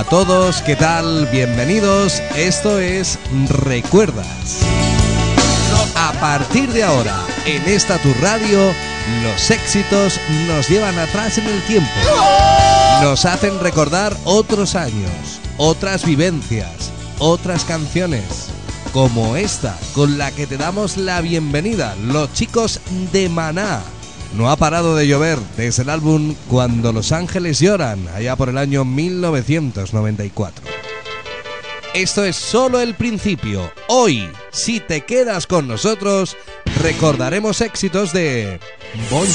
todos, ¿qué tal? Bienvenidos, esto es Recuerdas. A partir de ahora, en esta tu radio, los éxitos nos llevan atrás en el tiempo. Nos hacen recordar otros años, otras vivencias, otras canciones, como esta, con la que te damos la bienvenida, los chicos de Maná. No ha parado de llover desde el álbum Cuando los ángeles lloran, allá por el año 1994. Esto es solo el principio. Hoy, si te quedas con nosotros, recordaremos éxitos de Bon